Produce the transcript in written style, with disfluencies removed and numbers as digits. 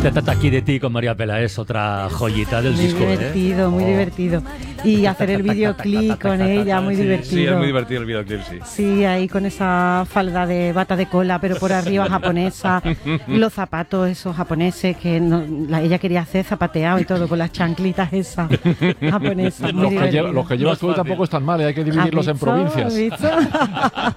Aquí de ti con María Peláez, otra joyita del disco. Muy divertido, muy divertido. Y hacer el videoclip con ella, muy divertido. Sí, es muy divertido el videoclip, sí. Sí, ahí con esa falda de bata de cola, pero por arriba japonesa. Los zapatos esos japoneses que ella quería hacer zapateado y todo, con las chanclitas esas japonesas. Los que llevas tú tampoco están mal, hay que dividirlos en provincias. ¿Has visto?